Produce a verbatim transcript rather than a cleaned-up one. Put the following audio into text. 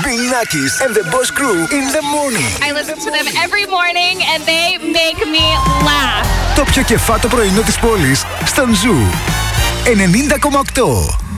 Bill Nackis and the Boss Crew in the morning. I listen to them every morning and they make me laugh. Το πιο κεφάτο πρωινό της πόλης στον Ζου ενενήντα κόμμα οκτώ.